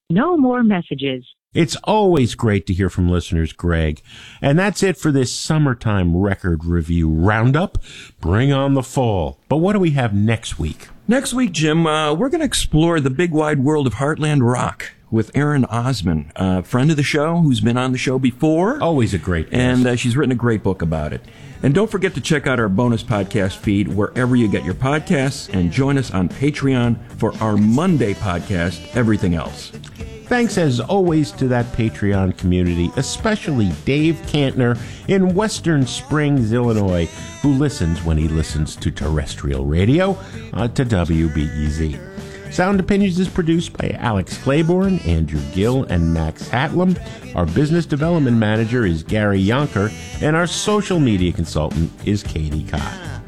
No more messages. It's always great to hear from listeners, Greg. And that's it for this summertime record review roundup. Bring on the fall. But what do we have next week? Next week, Jim, we're going to explore the big wide world of Heartland rock with Erin Osman, a friend of the show who's been on the show before. Always a great guest. And she's written a great book about it. And don't forget to check out our bonus podcast feed wherever you get your podcasts and join us on Patreon for our Monday podcast, Everything Else. Thanks, as always, to that Patreon community, especially Dave Cantner in Western Springs, Illinois, who listens when he listens to terrestrial radio to WBEZ. Sound Opinions is produced by Alex Claiborne, Andrew Gill, and Max Hatlam. Our business development manager is Gary Yonker, and our social media consultant is Katie Cott.